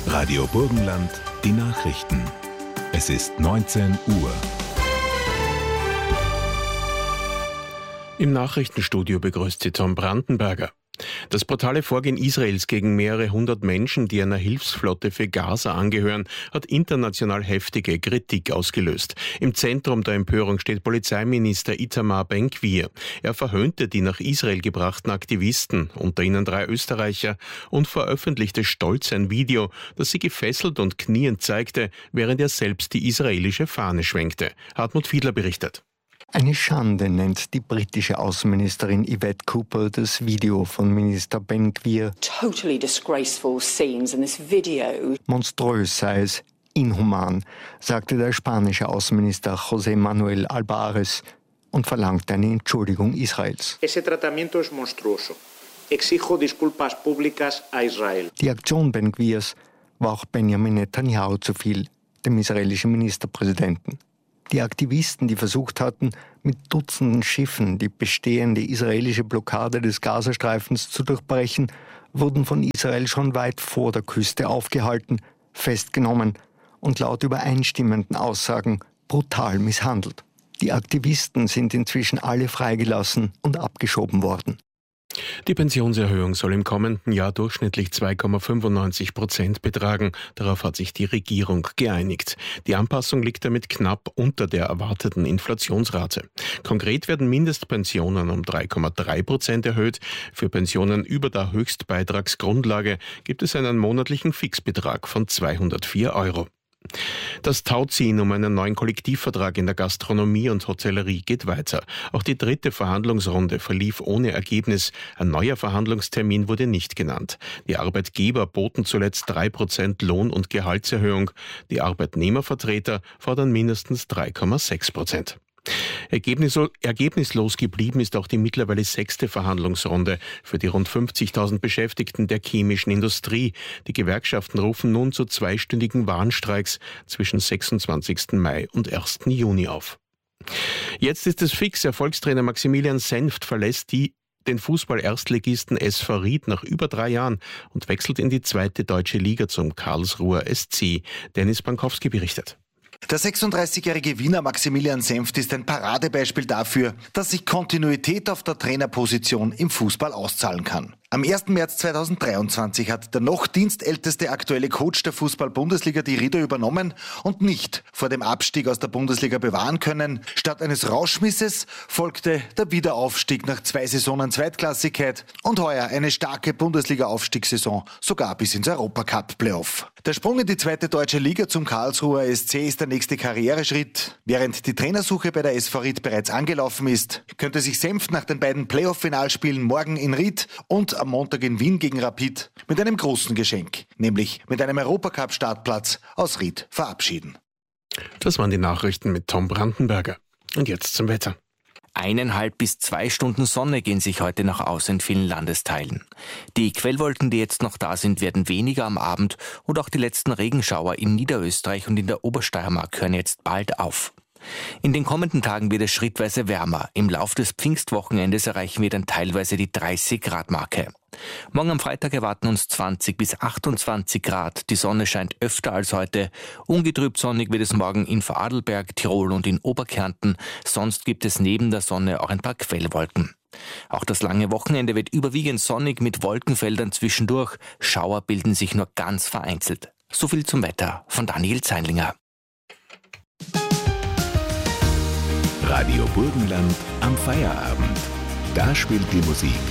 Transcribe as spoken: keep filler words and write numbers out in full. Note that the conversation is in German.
Radio Burgenland, die Nachrichten. Es ist neunzehn Uhr. Im Nachrichtenstudio begrüßt Sie Tom Brandenberger. Das brutale Vorgehen Israels gegen mehrere hundert Menschen, die einer Hilfsflotte für Gaza angehören, hat international heftige Kritik ausgelöst. Im Zentrum der Empörung steht Polizeiminister Itamar Ben-Gvir. Er verhöhnte die nach Israel gebrachten Aktivisten, unter ihnen drei Österreicher, und veröffentlichte stolz ein Video, das sie gefesselt und kniend zeigte, während er selbst die israelische Fahne schwenkte. Hartmut Fiedler berichtet. Eine Schande nennt die britische Außenministerin Yvette Cooper das Video von Minister Ben-Gvir. Totally disgraceful scenes in this video. Monströs sei es, inhuman, sagte der spanische Außenminister José Manuel Albares und verlangte eine Entschuldigung Israels. Ese tratamiento es monstruoso. Exijo disculpas públicas a Israel. Die Aktion Ben-Gvirs war auch Benjamin Netanyahu zu viel, dem israelischen Ministerpräsidenten. Die Aktivisten, die versucht hatten, mit Dutzenden Schiffen die bestehende israelische Blockade des Gazastreifens zu durchbrechen, wurden von Israel schon weit vor der Küste aufgehalten, festgenommen und laut übereinstimmenden Aussagen brutal misshandelt. Die Aktivisten sind inzwischen alle freigelassen und abgeschoben worden. Die Pensionserhöhung soll im kommenden Jahr durchschnittlich zwei Komma fünfundneunzig Prozent betragen. Darauf hat sich die Regierung geeinigt. Die Anpassung liegt damit knapp unter der erwarteten Inflationsrate. Konkret werden Mindestpensionen um drei Komma drei Prozent erhöht. Für Pensionen über der Höchstbeitragsgrundlage gibt es einen monatlichen Fixbetrag von zweihundertvier Euro. Das Tauziehen um einen neuen Kollektivvertrag in der Gastronomie und Hotellerie geht weiter. Auch die dritte Verhandlungsrunde verlief ohne Ergebnis. Ein neuer Verhandlungstermin wurde nicht genannt. Die Arbeitgeber boten zuletzt drei Prozent Lohn- und Gehaltserhöhung. Die Arbeitnehmervertreter fordern mindestens drei Komma sechs Prozent. Ergebnislos geblieben ist auch die mittlerweile sechste Verhandlungsrunde für die rund fünfzigtausend Beschäftigten der chemischen Industrie. Die Gewerkschaften rufen nun zu zweistündigen Warnstreiks zwischen sechsundzwanzigsten Mai und ersten Juni auf. Jetzt ist es fix. Erfolgstrainer Maximilian Senft verlässt die den Fußball-Erstligisten S V Ried nach über drei Jahren und wechselt in die zweite deutsche Liga zum Karlsruher S C. Dennis Bankowski berichtet. Der sechsunddreißigjährige Wiener Maximilian Senft ist ein Paradebeispiel dafür, dass sich Kontinuität auf der Trainerposition im Fußball auszahlen kann. Am ersten März zweitausenddreiundzwanzig hat der noch dienstälteste aktuelle Coach der Fußball-Bundesliga die Rieder übernommen und nicht vor dem Abstieg aus der Bundesliga bewahren können. Statt eines Rauschmisses folgte der Wiederaufstieg nach zwei Saisonen Zweitklassigkeit und heuer eine starke Bundesliga-Aufstiegssaison, sogar bis ins Europacup-Playoff. Der Sprung in die zweite deutsche Liga zum Karlsruher S C ist der nächste Karriereschritt. Während die Trainersuche bei der S V Ried bereits angelaufen ist, könnte sich Senft nach den beiden Playoff-Finalspielen morgen in Ried und am Montag in Wien gegen Rapid mit einem großen Geschenk, nämlich mit einem Europacup-Startplatz aus Ried verabschieden. Das waren die Nachrichten mit Tom Brandenberger. Und jetzt zum Wetter. Eineinhalb bis zwei Stunden Sonne gehen sich heute noch aus in vielen Landesteilen. Die Quellwolken, die jetzt noch da sind, werden weniger am Abend und auch die letzten Regenschauer in Niederösterreich und in der Obersteiermark hören jetzt bald auf. In den kommenden Tagen wird es schrittweise wärmer. Im Lauf des Pfingstwochenendes erreichen wir dann teilweise die dreißig Grad Marke. Morgen am Freitag erwarten uns zwanzig bis achtundzwanzig Grad. Die Sonne scheint öfter als heute. Ungetrübt sonnig wird es morgen in Vorarlberg, Tirol und in Oberkärnten. Sonst gibt es neben der Sonne auch ein paar Quellwolken. Auch das lange Wochenende wird überwiegend sonnig mit Wolkenfeldern zwischendurch. Schauer bilden sich nur ganz vereinzelt. So viel zum Wetter von Daniel Zeinlinger. Radio Burgenland am Feierabend. Da spielt die Musik